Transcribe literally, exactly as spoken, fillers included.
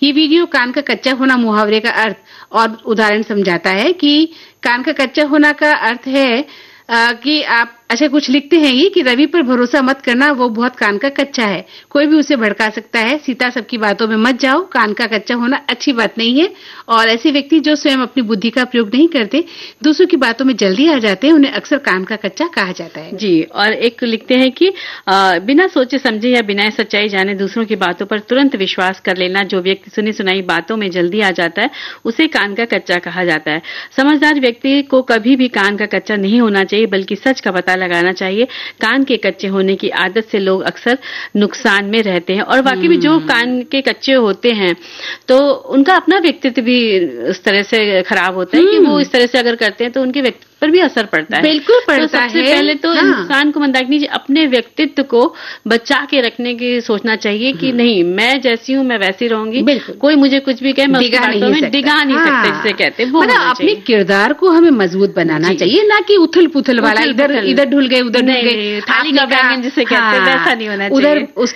ये वीडियो कान का कच्चा होना मुहावरे का अर्थ और उदाहरण समझाता है कि कान का कच्चा होना का अर्थ है आ, कि आप अच्छा कुछ लिखते हैं ये कि रवि पर भरोसा मत करना, वो बहुत कान का कच्चा है, कोई भी उसे भड़का सकता है। सीता सबकी बातों में मत जाओ, कान का कच्चा होना अच्छी बात नहीं है। और ऐसे व्यक्ति जो स्वयं अपनी बुद्धि का प्रयोग नहीं करते, दूसरों की बातों में जल्दी आ जाते हैं, उन्हें अक्सर कान का कच्चा कहा जाता है। जी, और एक लिखते हैं कि आ, बिना सोचे समझे या बिना सच्चाई जाने दूसरों की बातों पर तुरंत विश्वास कर लेना, जो व्यक्ति सुनी सुनाई बातों में जल्दी आ जाता है उसे कान का कच्चा कहा जाता है। समझदार व्यक्ति को कभी भी कान का कच्चा नहीं होना चाहिए, बल्कि सच का पता लगाना चाहिए। कान के कच्चे होने की आदत से लोग अक्सर नुकसान में रहते हैं, और वाकई में जो कान के कच्चे होते हैं तो उनका अपना व्यक्तित्व भी उस तरह से खराब होता है कि वो इस तरह से अगर करते हैं तो उनके व्यक्तित्व पर भी असर पड़ता है। बिल्कुल पड़ता तो सबसे है। पहले तो हाँ। इंसान को मंदाकिनी जी अपने व्यक्तित्व को बचा के रखने की सोचना चाहिए कि नहीं, मैं जैसी हूँ मैं वैसी रहूंगी, कोई मुझे कुछ भी कहे मैं उसकी बातों में डिगा नहीं हाँ। सकते, जिसे कहते हैं वो मतलब अपने किरदार को हमें मजबूत बनाना चाहिए, ना कि उथल पुथल वाला, इधर इधर ढुल गए उधर ढुल गए, थाली का बैगन जिसे कहते हैं वैसा नहीं होना चाहिए। उधर